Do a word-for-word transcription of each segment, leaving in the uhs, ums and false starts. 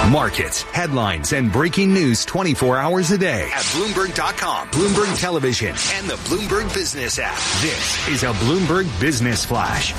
Markets, headlines, and breaking news twenty-four hours a day at Bloomberg dot com, Bloomberg Television, and the Bloomberg Business app. This is a Bloomberg Business Flash.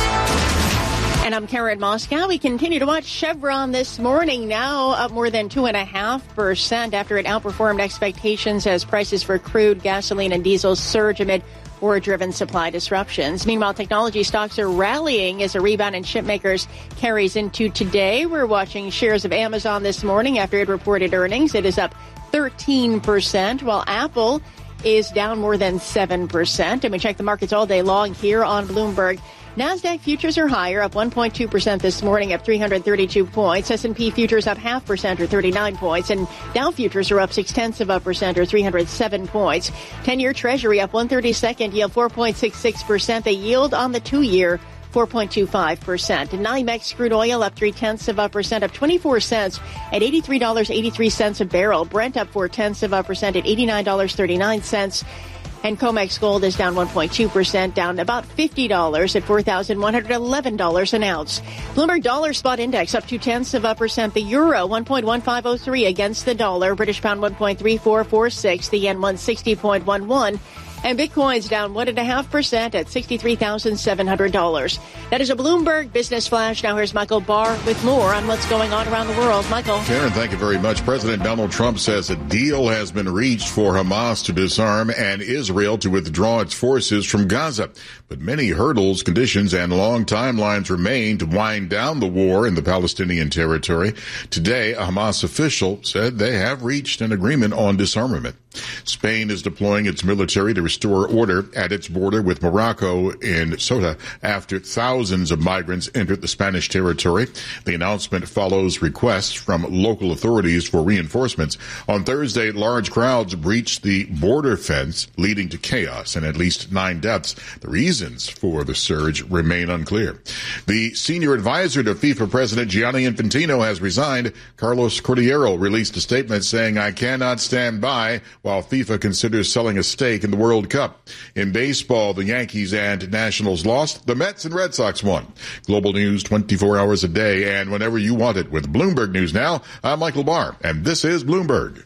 And I'm Karen Moscow. We continue to watch Chevron this morning, now up more than two and a half percent after it outperformed expectations as prices for crude, gasoline, and diesel surge amid war-driven supply disruptions. Meanwhile, technology stocks are rallying as a rebound in chipmakers carries into today. We're watching shares of Amazon this morning after it reported earnings. It is up thirteen percent, while Apple is down more than seven percent. And we check the markets all day long here on Bloomberg. NASDAQ futures are higher, up one point two percent this morning, up three hundred thirty-two points. S and P futures up half percent, or thirty-nine points. And Dow futures are up six-tenths of a percent, or three hundred seven points. ten-year Treasury up one thirty-second, yield four point six six percent. The yield on the two-year, four point two five percent. And NYMEX crude oil up three-tenths of a percent, up twenty-four cents at eighty-three dollars and eighty-three cents a barrel. Brent up four-tenths of a percent at eighty-nine dollars and thirty-nine cents. And COMEX gold is down one point two percent, down about fifty dollars at four thousand one hundred eleven dollars an ounce. Bloomberg Dollar Spot Index up two-tenths of a percent. The euro one point one five oh three against the dollar. British pound one point three four four six. The yen one sixty point one one. And Bitcoin's down one point five percent at sixty-three thousand seven hundred dollars. That is a Bloomberg Business Flash. Now here's Michael Barr with more on what's going on around the world. Michael. Karen, thank you very much. President Donald Trump says a deal has been reached for Hamas to disarm and Israel to withdraw its forces from Gaza. But many hurdles, conditions, and long timelines remain to wind down the war in the Palestinian territory. Today, a Hamas official said they have reached an agreement on disarmament. Spain is deploying its military to restore order at its border with Morocco in Ceuta after thousands of migrants entered the Spanish territory. The announcement follows requests from local authorities for reinforcements. On Thursday, large crowds breached the border fence, leading to chaos and at least nine deaths. The reasons for the surge remain unclear. The senior advisor to FIFA President Gianni Infantino has resigned. Carlos Cordeiro released a statement saying, "I cannot stand by while FIFA considers selling a stake in the World Cup." In baseball, the Yankees and Nationals lost. The Mets and Red Sox won. Global news twenty-four hours a day and whenever you want it with Bloomberg News Now. I'm Michael Barr, and this is Bloomberg.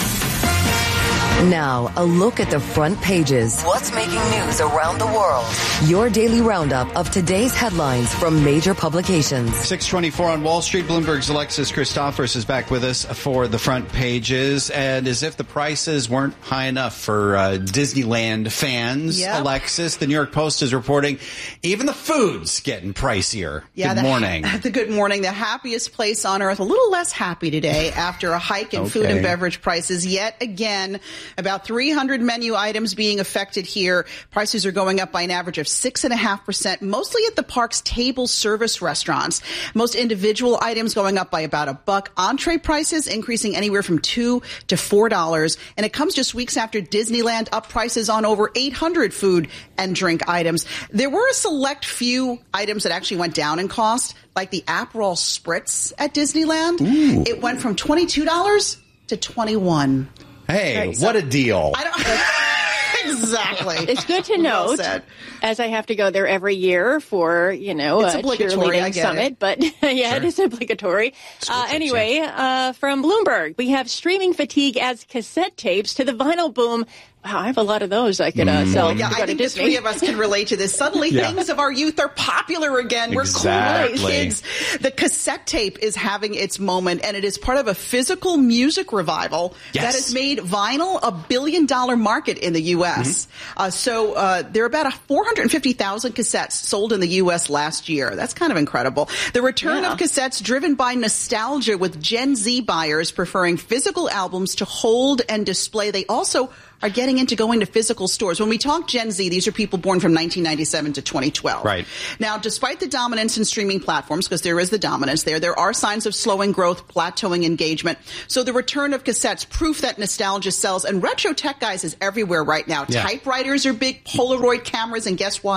Now, a look at the front pages. What's making news around the world? Your daily roundup of today's headlines from major publications. six twenty-four on Wall Street. Bloomberg's Alexis Christophers is back with us for the front pages. And as if the prices weren't high enough for uh, Disneyland fans, yep. Alexis, the New York Post is reporting even the food's getting pricier. Yeah, good the, morning. The good morning. The happiest place on earth. A little less happy today after a hike in okay. food and beverage prices yet again. About three hundred menu items being affected here. Prices are going up by an average of six point five percent, mostly at the park's table service restaurants. Most individual items going up by about a buck. Entree prices increasing anywhere from two to four dollars. And it comes just weeks after Disneyland upped prices on over eight hundred food and drink items. There were a select few items that actually went down in cost, like the Aperol Spritz at Disneyland. Ooh. It went from twenty-two dollars to twenty-one dollars. Hey, right, so what a deal. I don't, exactly. It's good to well note, said. As I have to go there every year for, you know, it's a obligatory, I cheerleading get summit. it. But yeah, sure. It is obligatory. Uh, anyway, uh, from Bloomberg, we have streaming fatigue adds cassette tapes to the vinyl boom. Wow, I have a lot of those I could uh, sell. Yeah, to go I think to the three of us can relate to this. Suddenly, yeah. things of our youth are popular again. We're exactly. cool kids. The cassette tape is having its moment, and it is part of a physical music revival yes. that has made vinyl a billion-dollar market in the U S. Mm-hmm. Uh, so uh, there are about four hundred fifty thousand cassettes sold in the U S last year. That's kind of incredible. The return yeah. of cassettes driven by nostalgia, with Gen Z buyers preferring physical albums to hold and display. They also are getting into going to physical stores. When we talk Gen Z, these are people born from nineteen ninety-seven to twenty twelve. Right. Now, despite the dominance in streaming platforms, because there is the dominance there, there are signs of slowing growth, plateauing engagement. So the return of cassettes, proof that nostalgia sells. And retro tech, guys, is everywhere right now. Yeah. Typewriters are big, Polaroid cameras, and guess what?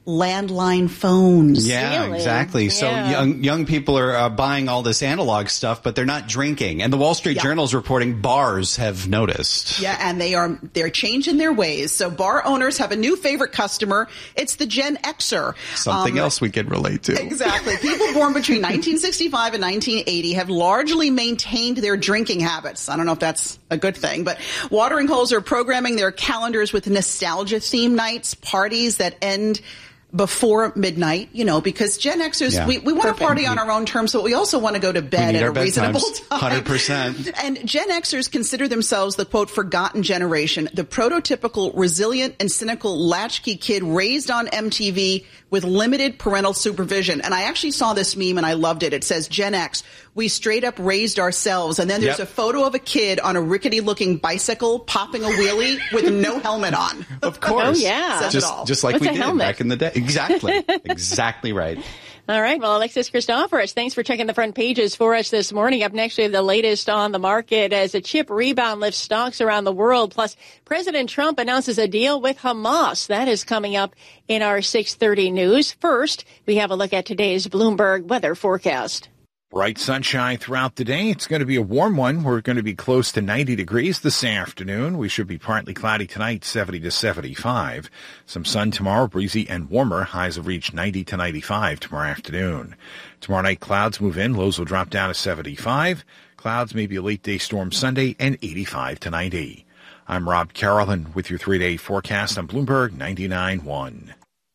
landline phones. Yeah, really? exactly. Yeah. So young young people are uh, buying all this analog stuff, but they're not drinking. And the Wall Street Yeah. Journal is reporting bars have noticed. Yeah, and they are they're changing their ways. So bar owners have a new favorite customer. It's the Gen Xer. Something Um, else we can relate to. Exactly. People born between nineteen sixty-five and nineteen eighty have largely maintained their drinking habits. I don't know if that's a good thing, but watering holes are programming their calendars with nostalgia theme nights, parties that end before midnight, you know, because Gen Xers, Yeah. we, we want to Perfect. party on our own terms, but we also want to go to bed need at a our reasonable bedtimes. time. one hundred percent. And Gen Xers consider themselves the, quote, forgotten generation, the prototypical resilient and cynical latchkey kid raised on M T V with limited parental supervision. And I actually saw this meme and I loved it. It says, Gen X, we straight up raised ourselves. And then there's Yep. a photo of a kid on a rickety-looking bicycle popping a wheelie with no helmet on. Of course. Oh, yeah. Says it Just, all. just like What's we a did helmet? back in the day. Exactly. Exactly right. All right. Well, Alexis Christoforous, thanks for checking the front pages for us this morning. Up next, we have the latest on the market as a chip rebound lifts stocks around the world. Plus, President Trump announces a deal with Hamas. That is coming up in our six thirty news. First, we have a look at today's Bloomberg weather forecast. Bright sunshine throughout the day. It's going to be a warm one. We're going to be close to ninety degrees this afternoon. We should be partly cloudy tonight, seventy to seventy-five. Some sun tomorrow, breezy and warmer. Highs will reach ninety to ninety-five tomorrow afternoon. Tomorrow night, clouds move in. Lows will drop down to seventy-five. Clouds, maybe a late day storm Sunday, and eighty-five to ninety. I'm Rob Carolyn with your three-day forecast on Bloomberg ninety-nine point one.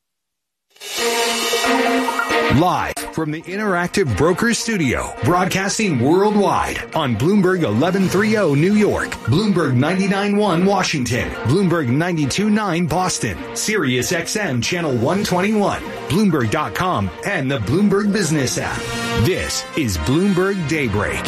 Live from the Interactive Brokers Studio, broadcasting worldwide on Bloomberg eleven thirty New York, Bloomberg ninety-nine point one Washington, Bloomberg ninety-two point nine Boston, Sirius X M Channel one twenty-one, Bloomberg dot com, and the Bloomberg Business app. This is Bloomberg Daybreak.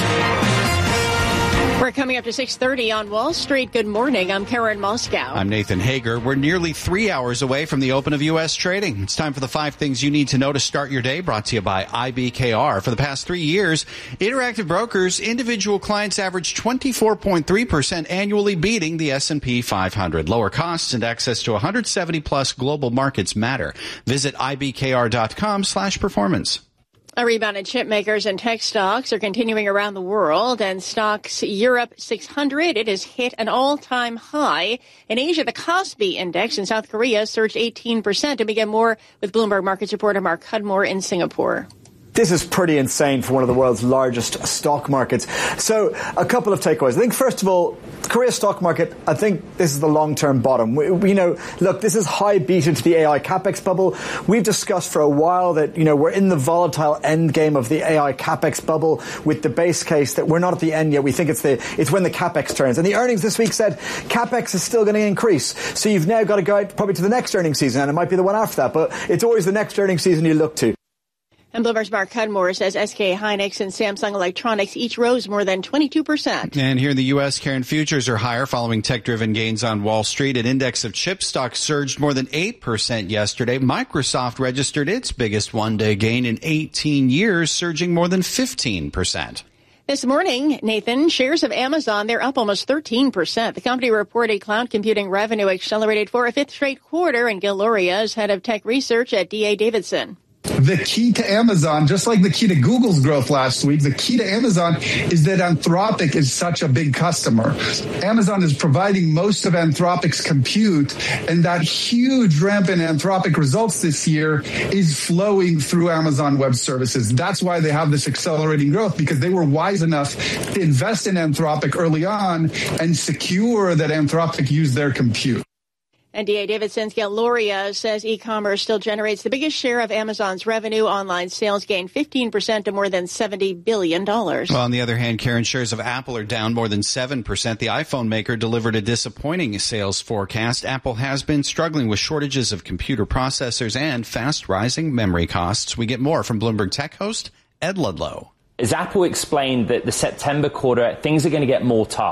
We're coming up to six thirty on Wall Street. Good morning. I'm Karen Moscow. I'm Nathan Hager. We're nearly three hours away from the open of U S trading. It's time for the five things you need to know to start your day, brought to you by I B K R. For the past three years, Interactive Brokers individual clients averaged twenty-four point three percent annually, beating the S and P five hundred. Lower costs and access to one hundred seventy plus global markets matter. Visit I B K R dot com slash performance. A rebound in chip makers and tech stocks are continuing around the world, and stocks Europe six hundred, it has hit an all-time high. In Asia, the Kospi index in South Korea surged eighteen percent. To begin more with Bloomberg Markets reporter Mark Cudmore in Singapore. This is pretty insane for one of the world's largest stock markets. So a couple of takeaways. I think, first of all, Korea stock market, I think this is the long-term bottom. We, we, you know, look, this is high beta to the A I capex bubble. We've discussed for a while that, you know, we're in the volatile end game of the A I capex bubble with the base case that we're not at the end yet. We think it's the it's when the capex turns. And the earnings this week said capex is still going to increase. So you've now got to go out probably to the next earnings season, and it might be the one after that. But it's always the next earnings season you look to. And Bloomberg's Mark Cudmore says S K Hynix and Samsung Electronics each rose more than twenty-two percent. And here in the U S, Karen, futures are higher following tech-driven gains on Wall Street. An index of chip stocks surged more than eight percent yesterday. Microsoft registered its biggest one-day gain in eighteen years, surging more than fifteen percent. This morning, Nathan, shares of Amazon, they're up almost thirteen percent. The company reported cloud computing revenue accelerated for a fifth straight quarter, and Gil Luria is head of tech research at D A Davidson. The key to Amazon, just like the key to Google's growth last week, the key to Amazon is that Anthropic is such a big customer. Amazon is providing most of Anthropic's compute, and that huge ramp in Anthropic results this year is flowing through Amazon Web Services. That's why they have this accelerating growth, because they were wise enough to invest in Anthropic early on and secure that Anthropic used their compute. And D A Davidson's Gil Luria says e-commerce still generates the biggest share of Amazon's revenue. Online sales gained fifteen percent to more than seventy billion dollars. Well, on the other hand, Karen, shares of Apple are down more than seven percent. The iPhone maker delivered a disappointing sales forecast. Apple has been struggling with shortages of computer processors and fast rising memory costs. We get more from Bloomberg Tech host Ed Ludlow. As Apple explained that the September quarter, things are going to get more tough.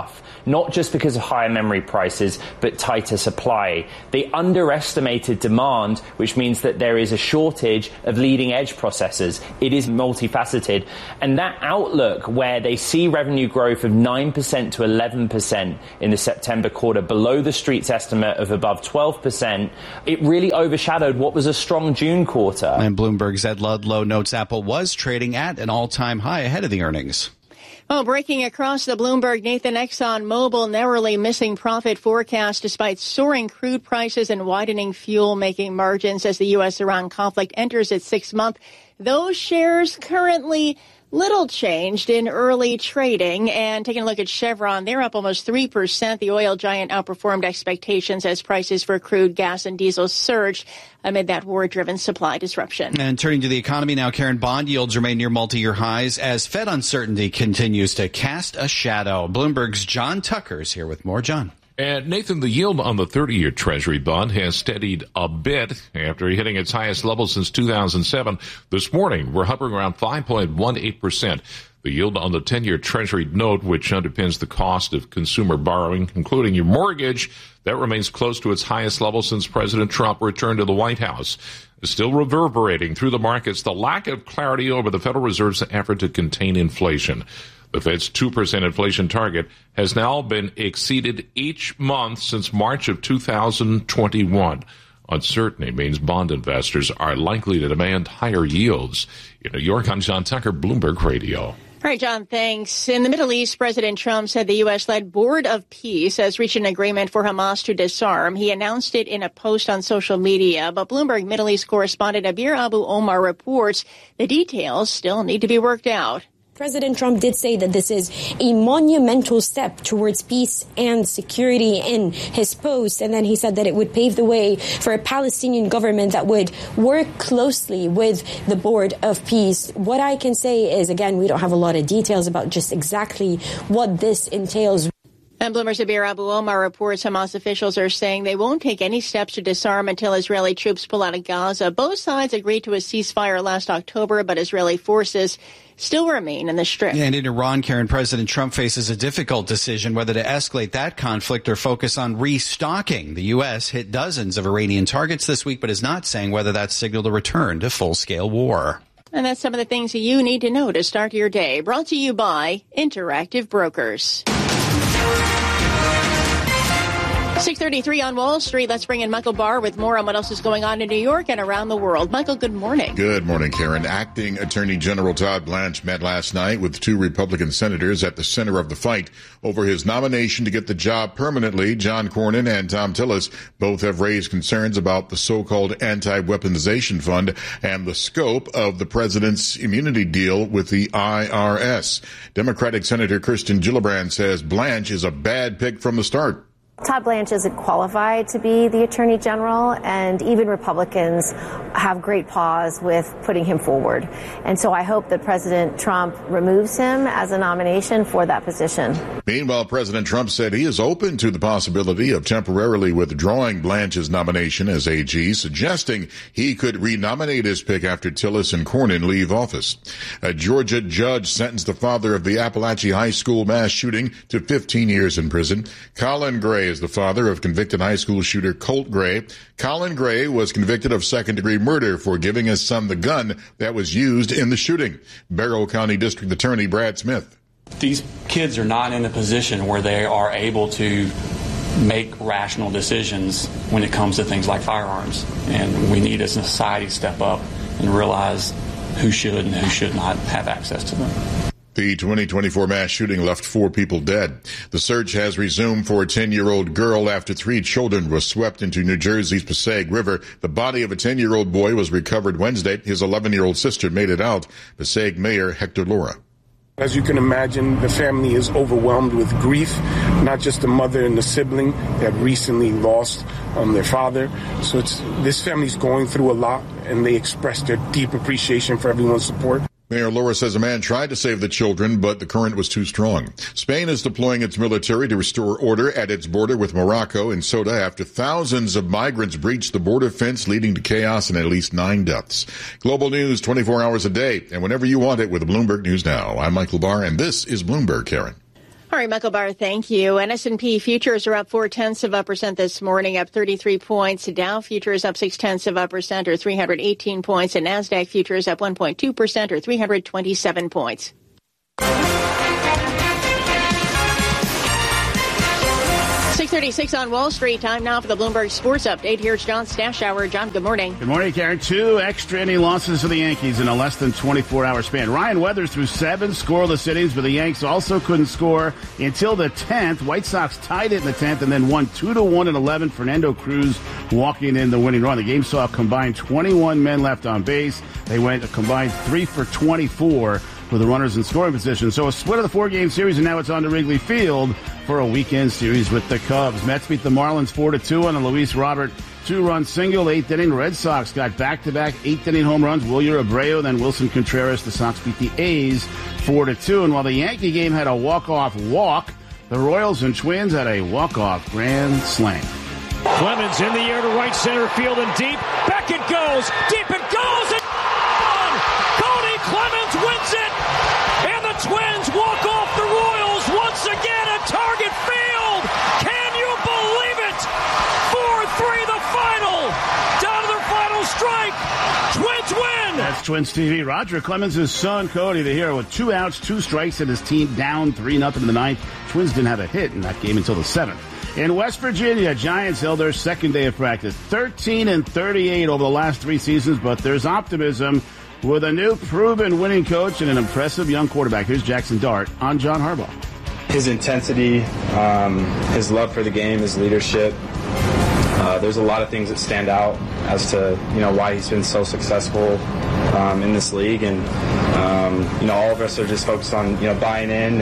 not just because of higher memory prices, but tighter supply. They underestimated demand, which means that there is a shortage of leading-edge processors. It is multifaceted. And that outlook, where they see revenue growth of nine percent to eleven percent in the September quarter, below the Street's estimate of above twelve percent, it really overshadowed what was a strong June quarter. And Bloomberg's Ed Ludlow notes Apple was trading at an all-time high ahead of the earnings. Oh, breaking across the Bloomberg, Nathan, ExxonMobil narrowly missing profit forecast despite soaring crude prices and widening fuel-making margins as the U S-Iran conflict enters its sixth month. Those shares currently little changed in early trading. And taking a look at Chevron, they're up almost three percent. The oil giant outperformed expectations as prices for crude, gas, and diesel surged amid that war-driven supply disruption. And turning to the economy now, Karen, bond yields remain near multi-year highs as Fed uncertainty continues to cast a shadow. Bloomberg's John Tucker is here with more. John. And Nathan, the yield on the thirty-year Treasury bond has steadied a bit after hitting its highest level since two thousand seven. This morning, we're hovering around five point one eight percent. The yield on the ten-year Treasury note, which underpins the cost of consumer borrowing, including your mortgage, that remains close to its highest level since President Trump returned to the White House. Still reverberating through the markets, the lack of clarity over the Federal Reserve's effort to contain inflation. The Fed's two percent inflation target has now been exceeded each month since March of two thousand twenty-one. Uncertainty means bond investors are likely to demand higher yields. In New York, I'm John Tucker, Bloomberg Radio. All right, John, thanks. In the Middle East, President Trump said the U S-led Board of Peace has reached an agreement for Hamas to disarm. He announced it in a post on social media, but Bloomberg Middle East correspondent Abir Abu Omar reports the details still need to be worked out. President Trump did say that this is a monumental step towards peace and security in his post. And then he said that it would pave the way for a Palestinian government that would work closely with the Board of Peace. What I can say is, again, we don't have a lot of details about just exactly what this entails. And Bloomberg's Abir Abu Omar reports Hamas officials are saying they won't take any steps to disarm until Israeli troops pull out of Gaza. Both sides agreed to a ceasefire last October, but Israeli forces still remain in the Strip. And in Iran, Karen, President Trump faces a difficult decision whether to escalate that conflict or focus on restocking. The U S hit dozens of Iranian targets this week, but is not saying whether that signaled a return to full-scale war. And that's some of the things that you need to know to start your day. Brought to you by Interactive Brokers. six thirty-three on Wall Street. Let's bring in Michael Barr with more on what else is going on in New York and around the world. Michael, good morning. Good morning, Karen. Acting Attorney General Todd Blanche met last night with two Republican senators at the center of the fight over his nomination to get the job permanently. John Cornyn and Thom Tillis both have raised concerns about the so-called anti-weaponization fund and the scope of the president's immunity deal with the I R S. Democratic Senator Kirsten Gillibrand says Blanche is a bad pick from the start. Todd Blanche isn't qualified to be the Attorney General, and even Republicans have great pause with putting him forward. And so I hope that President Trump removes him as a nomination for that position. Meanwhile, President Trump said he is open to the possibility of temporarily withdrawing Blanche's nomination as A G, suggesting he could renominate his pick after Tillis and Cornyn leave office. A Georgia judge sentenced the father of the Appalachia High School mass shooting to fifteen years in prison. Colin Gray is the father of convicted high school shooter Colt Gray. Colin Gray was convicted of second-degree murder for giving his son the gun that was used in the shooting. Barrow County District Attorney Brad Smith. These kids are not in a position where they are able to make rational decisions when it comes to things like firearms. And we need as a society to step up and realize who should and who should not have access to them. The twenty twenty-four mass shooting left four people dead. The search has resumed for a ten-year-old girl after three children were swept into New Jersey's Passaic River. The body of a ten-year-old boy was recovered Wednesday. His eleven-year-old sister made it out. Passaic Mayor Hector Lora. As you can imagine, the family is overwhelmed with grief, not just the mother and the sibling that recently lost um, their father. So it's, this family's going through a lot, and they express their deep appreciation for everyone's support. Mayor Laura says a man tried to save the children, but the current was too strong. Spain is deploying its military to restore order at its border with Morocco and Ceuta after thousands of migrants breached the border fence, leading to chaos and at least nine deaths. Global news twenty-four hours a day and whenever you want it with Bloomberg News Now. I'm Michael Barr, and this is Bloomberg, Karen. All All right, Michael Barr, thank you. And S and P futures are up four-tenths of a percent this morning, up thirty-three points. Dow futures up six-tenths of a percent, or three hundred eighteen points. And NASDAQ futures up one point two percent, or three hundred twenty-seven points. six thirty-six on Wall Street. Time now for the Bloomberg Sports Update. Here's John Stashower. John, good morning. Good morning, Karen. Two extra inning losses for the Yankees in a less than twenty-four hour span. Ryan Weathers threw seven scoreless innings, but the Yanks also couldn't score until the tenth. White Sox tied it in the tenth and then won two to one in eleven. Fernando Cruz walking in the winning run. The game saw a combined twenty-one men left on base. They went a combined three for twenty-four. With the runners in scoring position. So a split of the four-game series, and now it's on to Wrigley Field for a weekend series with the Cubs. Mets beat the Marlins four to two on a Luis Robert two-run single, eighth inning. Red Sox got back-to-back eighth-inning home runs. Wilyer Abreu, then Wilson Contreras. The Sox beat the A's four to two. And while the Yankee game had a walk-off walk, the Royals and Twins had a walk-off grand slam. Clemens in the air to right center field and deep. Back it goes. Deep it goes. And gone. Cody Clemens wins it. And the Twins walk off the Royals once again at Target Field. Can you believe it? four three the final. Down to their final strike. Twins win. That's Twins T V. Roger Clemens' son, Cody, the hero, with two outs, two strikes, and his team down three nothing in the ninth. Twins didn't have a hit in that game until the seventh. In West Virginia, Giants held their second day of practice. thirteen and thirty-eight over the last three seasons, but there's optimism with a new proven winning coach and an impressive young quarterback. Here's Jackson Dart on John Harbaugh. His intensity, um, his love for the game, his leadership. Uh, there's a lot of things that stand out as to, you know, why he's been so successful um, in this league. And, um, you know, all of us are just focused on, you know, buying in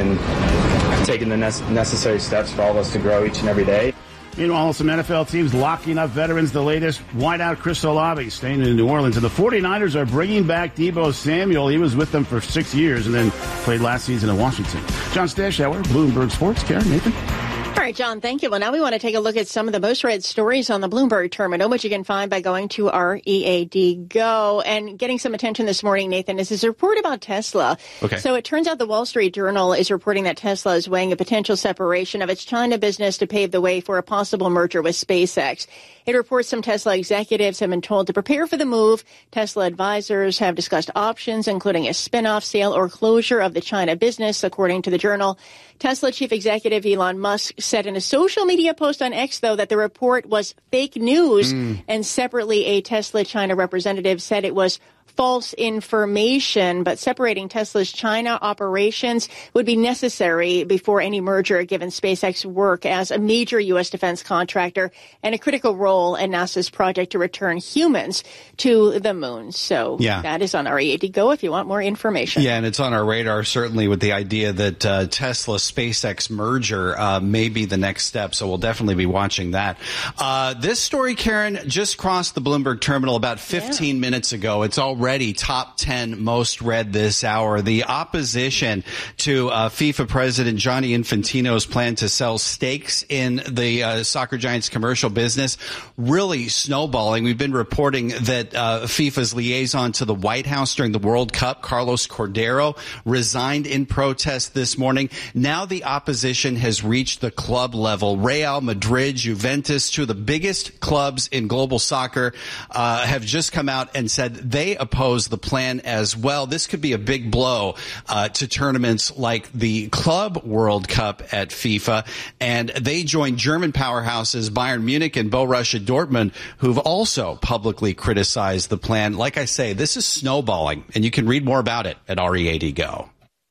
and taking the ne- necessary steps for all of us to grow each and every day. Meanwhile, some N F L teams locking up veterans. The latest, wideout Chris Olave staying in New Orleans. And the 49ers are bringing back Deebo Samuel. He was with them for six years and then played last season in Washington. John Stashower, Bloomberg Sports. Karen, Nathan. All right, John, thank you. Well, now we want to take a look at some of the most read stories on the Bloomberg Terminal, which you can find by going to our E A D Go. And getting some attention this morning, Nathan, is this report about Tesla. Okay. So it turns out the Wall Street Journal is reporting that Tesla is weighing a potential separation of its China business to pave the way for a possible merger with SpaceX. It reports some Tesla executives have been told to prepare for the move. Tesla advisors have discussed options, including a spin-off, sale, or closure of the China business, according to the Journal. Tesla chief executive Elon Musk said in a social media post on X, though, that the report was fake news. Mm. And separately, a Tesla China representative said it was false information, but separating Tesla's China operations would be necessary before any merger, given SpaceX work as a major U S defense contractor and a critical role in NASA's project to return humans to the moon. So yeah. that is on our E A D Go if you want more information. Yeah, and it's on our radar, certainly, with the idea that uh, Tesla-SpaceX merger uh, may be the next step, so we'll definitely be watching that. Uh, this story, Karen, just crossed the Bloomberg Terminal about fifteen yeah. minutes ago. It's already Already top ten most read this hour. The opposition to uh, FIFA President Gianni Infantino's plan to sell stakes in the uh, soccer giants commercial business really snowballing. We've been reporting that uh, FIFA's liaison to the White House during the World Cup, Carlos Cordero, resigned in protest this morning. Now the opposition has reached the club level. Real Madrid, Juventus, two of the biggest clubs in global soccer, uh, have just come out and said they oppose the plan as well. This could be a big blow uh, to tournaments like the Club World Cup at FIFA. And they join German powerhouses Bayern Munich and Borussia Dortmund, who've also publicly criticized the plan. Like I say, this is snowballing, and you can read more about it at R E A D Go.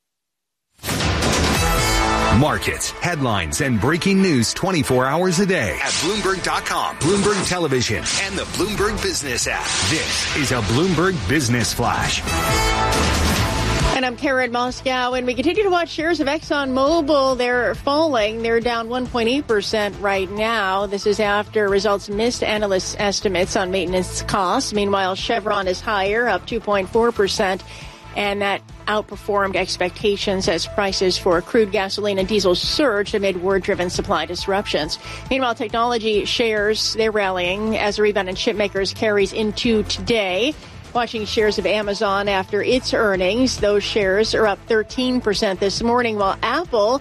Markets, headlines, and breaking news twenty-four hours a day at Bloomberg dot com, Bloomberg Television, and the Bloomberg Business app. This is a Bloomberg Business Flash. And I'm Karen Moscow, and we continue to watch shares of ExxonMobil. They're falling. They're down one point eight percent right now. This is after results missed analysts' estimates on maintenance costs. Meanwhile, Chevron is higher, up two point four percent. And that outperformed expectations as prices for crude gasoline and diesel surged amid war-driven supply disruptions. Meanwhile, technology shares, they're rallying as a rebound in chip makers carries into today. Watching shares of Amazon after its earnings, those shares are up thirteen percent this morning, while Apple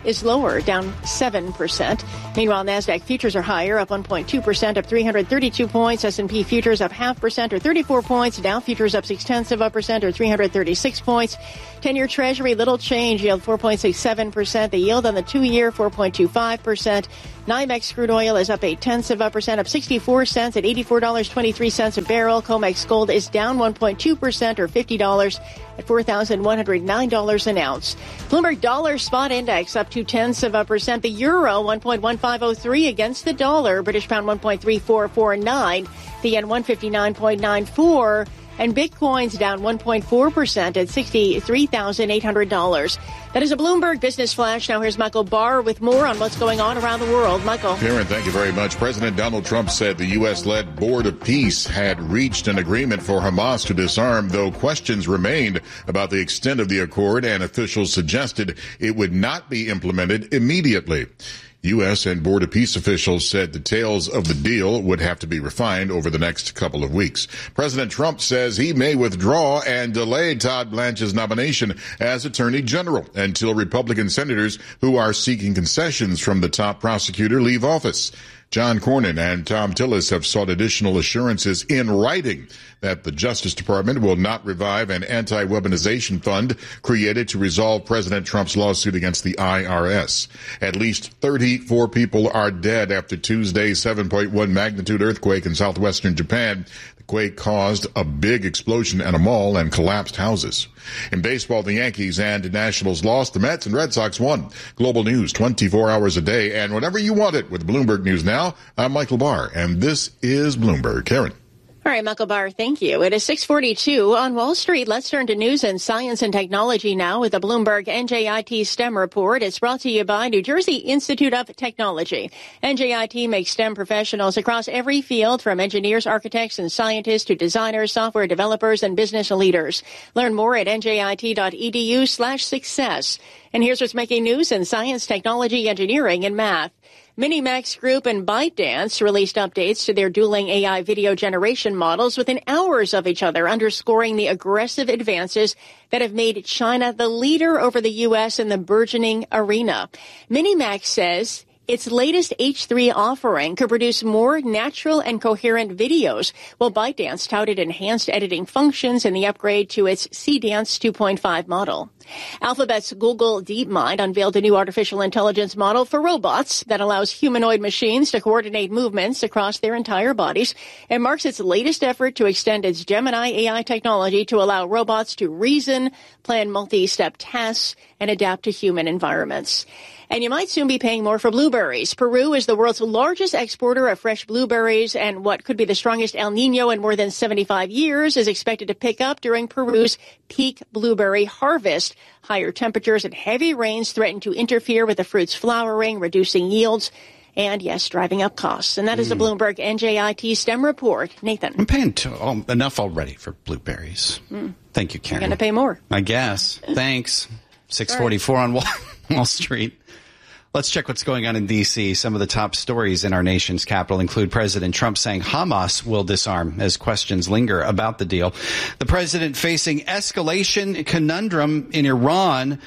is lower, down seven percent. Meanwhile, NASDAQ futures are higher, up one point two percent, up three hundred thirty-two points. S and P futures up half percent, or thirty-four points. Dow futures up six-tenths of a percent, or three hundred thirty-six points. ten-year Treasury, little change, yield four point six seven percent. The yield on the two-year, four point two five percent. NYMEX crude oil is up eight-tenths of a percent, up sixty-four cents at eighty-four dollars and twenty-three cents a barrel. COMEX gold is down one point two percent, or fifty dollars at four thousand one hundred nine dollars an ounce. Bloomberg dollar spot index up two-tenths of a percent. The euro, one point one five oh three against the dollar. British pound, one point three four four nine. The yen, one fifty-nine point nine four. And Bitcoin's down one point four percent at sixty-three thousand eight hundred dollars. That is a Bloomberg Business Flash. Now here's Michael Barr with more on what's going on around the world. Michael. Karen, thank you very much. President Donald Trump said the U S-led Board of Peace had reached an agreement for Hamas to disarm, though questions remained about the extent of the accord, and officials suggested it would not be implemented immediately. U S and Board of Peace officials said details of the deal would have to be refined over the next couple of weeks. President Trump says he may withdraw and delay Todd Blanche's nomination as Attorney General until Republican senators who are seeking concessions from the top prosecutor leave office. John Cornyn and Tom Tillis have sought additional assurances in writing that the Justice Department will not revive an anti-weaponization fund created to resolve President Trump's lawsuit against the I R S. At least thirty-four people are dead after Tuesday's seven point one magnitude earthquake in southwestern Japan. The quake caused a big explosion at a mall and collapsed houses. In baseball, the Yankees and Nationals lost. The Mets and Red Sox won. Global news twenty-four hours a day and whenever you want it with Bloomberg News Now. I'm Michael Barr, and this is Bloomberg. Karen. All right, Michael Barr, thank you. It is six forty-two on Wall Street. Let's turn to news and science and technology now with the Bloomberg N J I T STEM report. It's brought to you by New Jersey Institute of Technology. N J I T makes STEM professionals across every field, from engineers, architects, and scientists to designers, software developers, and business leaders. Learn more at njit.edu slash success. And here's what's making news in science, technology, engineering, and math. Minimax Group and ByteDance released updates to their dueling A I video generation models within hours of each other, underscoring the aggressive advances that have made China the leader over the U S in the burgeoning arena. Minimax says its latest H three offering could produce more natural and coherent videos, while ByteDance touted enhanced editing functions in the upgrade to its C-Dance two point five model. Alphabet's Google DeepMind unveiled a new artificial intelligence model for robots that allows humanoid machines to coordinate movements across their entire bodies and marks its latest effort to extend its Gemini A I technology to allow robots to reason, plan multi-step tasks, and adapt to human environments. And you might soon be paying more for blueberries. Peru is the world's largest exporter of fresh blueberries, and what could be the strongest El Nino in more than seventy-five years is expected to pick up during Peru's peak blueberry harvest. Higher temperatures and heavy rains threaten to interfere with the fruit's flowering, reducing yields, and, yes, driving up costs. And that is the Bloomberg N J I T STEM report. Nathan. I'm paying too, oh, enough already for blueberries. Mm. Thank you, Karen. You're going to pay more. I guess. Thanks. six forty-four on Wall, Wall Street. Let's check what's going on in D C. Some of the top stories in our nation's capital include President Trump saying Hamas will disarm as questions linger about the deal. The president facing escalation conundrum in Iran,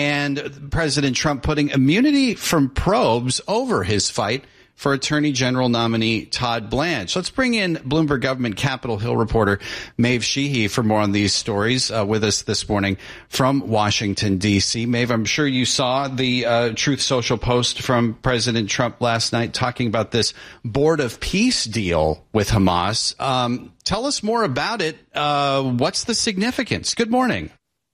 and President Trump putting immunity from probes over his fight for Attorney General nominee Todd Blanche. Let's bring in Bloomberg Government Capitol Hill reporter Maeve Sheehy for more on these stories uh, with us this morning from Washington, D C. Maeve, I'm sure you saw the uh, Truth Social post from President Trump last night talking about this Board of Peace deal with Hamas. Um, tell us more about it. Uh, what's the significance? Good morning.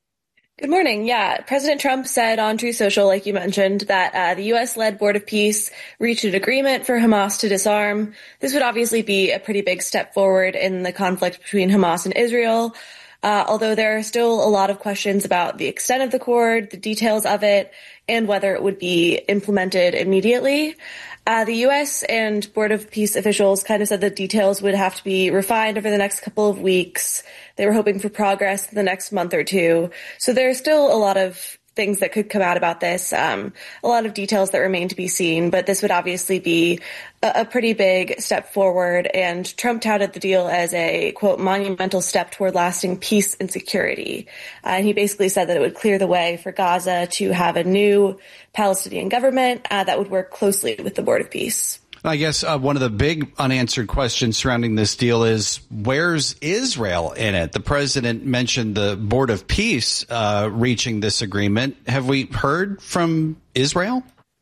Good morning. Yeah, President Trump said on Truth Social, like you mentioned, that uh, the U S-led Board of Peace reached an agreement for Hamas to disarm. This would obviously be a pretty big step forward in the conflict between Hamas and Israel, uh, although there are still a lot of questions about the extent of the accord, the details of it, and whether it would be implemented immediately. Uh, the U S and Board of Peace officials kind of said the details would have to be refined over the next couple of weeks. They were hoping for progress in the next month or two. So there's still a lot of things that could come out about this, um, a lot of details that remain to be seen, but this would obviously be a, a pretty big step forward. And Trump touted the deal as a, quote, monumental step toward lasting peace and security. Uh, and he basically said that it would clear the way for Gaza to have a new Palestinian government uh, that would work closely with the Board of Peace. I guess uh, one of the big unanswered questions surrounding this deal is, where's Israel in it? The president mentioned the Board of Peace uh, reaching this agreement. Have we heard from Israel?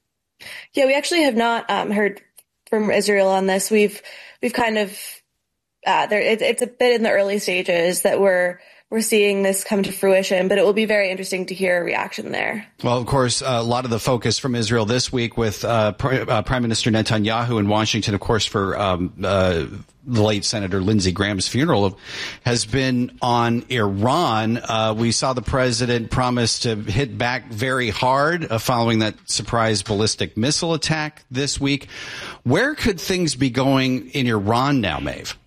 Yeah, we actually have not um, heard from Israel on this. We've we've kind of uh, there. It, it's a bit in the early stages that we're. We're seeing this come to fruition, but it will be very interesting to hear a reaction there. Well, of course, uh, a lot of the focus from Israel this week with uh, Pr- uh, Prime Minister Netanyahu in Washington, of course, for um, uh, the late Senator Lindsey Graham's funeral, has been on Iran. Uh, we saw the president promise to hit back very hard uh, following that surprise ballistic missile attack this week. Where could things be going in Iran now, Maeve?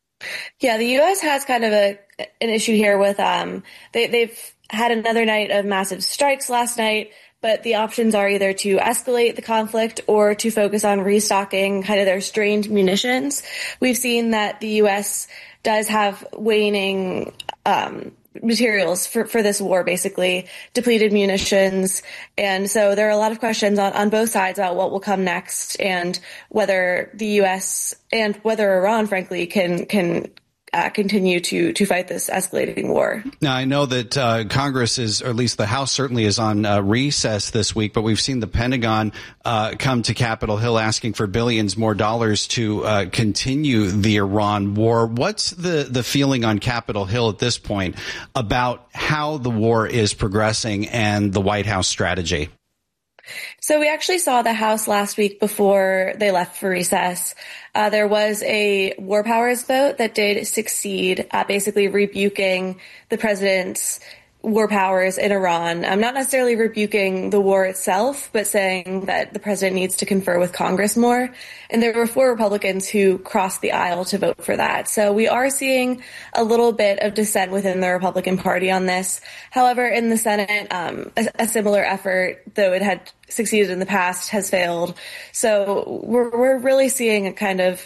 Yeah, the U S has kind of a an issue here with um they they've had another night of massive strikes last night, but the options are either to escalate the conflict or to focus on restocking kind of their strained munitions. We've seen that the U S does have waning um materials for, for this war, basically depleted munitions. And so there are a lot of questions on, on both sides about what will come next and whether the U S and whether Iran, frankly, can, can, Uh, continue to to fight this escalating war. Now, I know that uh, Congress is, or at least the House certainly is on uh, recess this week, but we've seen the Pentagon uh, come to Capitol Hill asking for billions more dollars to uh, continue the Iran war. What's the, the feeling on Capitol Hill at this point about how the war is progressing and the White House strategy? So we actually saw the House last week before they left for recess. Uh, there was a war powers vote that did succeed, uh, basically rebuking the president's war powers in Iran. I'm not necessarily rebuking the war itself, but saying that the president needs to confer with Congress more. And there were four Republicans who crossed the aisle to vote for that. So we are seeing a little bit of dissent within the Republican Party on this. However, in the Senate, um, a, a similar effort, though it had succeeded in the past, has failed. So we're, we're really seeing a kind of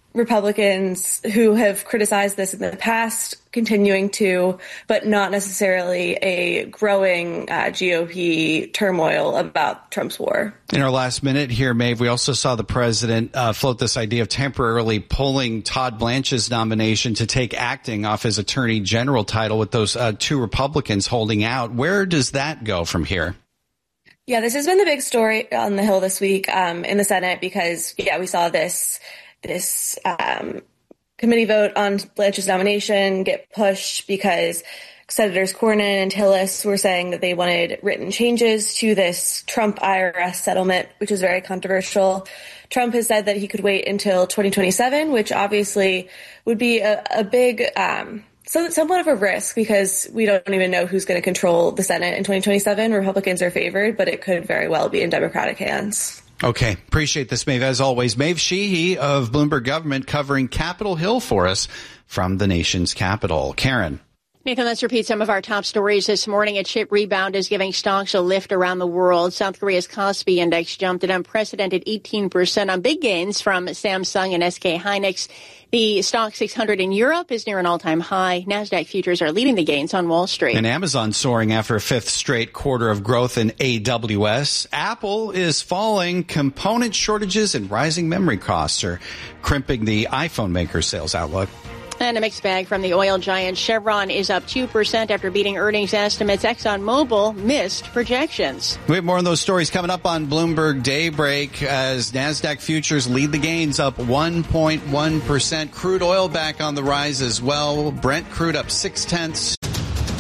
Republicans who have criticized this in the past continuing to, but not necessarily a growing uh, G O P turmoil about Trump's war. In our last minute here, Maeve, we also saw the president uh, float this idea of temporarily pulling Todd Blanche's nomination to take acting off his attorney general title with those uh, two Republicans holding out. Where does that go from here? Yeah, this has been the big story on the Hill this week um, in the Senate because, yeah, we saw this this um, committee vote on Blanche's nomination get pushed because Senators Cornyn and Tillis were saying that they wanted written changes to this Trump I R S settlement, which is very controversial. Trump has said that he could wait until twenty twenty-seven, which obviously would be a, a big, um, so somewhat of a risk because we don't even know who's going to control the Senate in twenty twenty-seven. Republicans are favored, but it could very well be in Democratic hands. Okay. Appreciate this, Maeve, as always. Maeve Sheehy of Bloomberg Government covering Capitol Hill for us from the nation's capital. Karen. Nathan, let's repeat some of our top stories this morning. A chip rebound is giving stocks a lift around the world. South Korea's Kospi index jumped an unprecedented eighteen percent on big gains from Samsung and S K Hynix. The stock six hundred in Europe is near an all-time high. NASDAQ futures are leading the gains on Wall Street. And Amazon soaring after a fifth straight quarter of growth in A W S. Apple is falling. Component shortages and rising memory costs are crimping the iPhone maker sales outlook. And a mixed bag from the oil giant. Chevron is up two percent after beating earnings estimates. ExxonMobil missed projections. We have more on those stories coming up on Bloomberg Daybreak as NASDAQ futures lead the gains up one point one percent. Crude oil back on the rise as well. Brent crude up six tenths.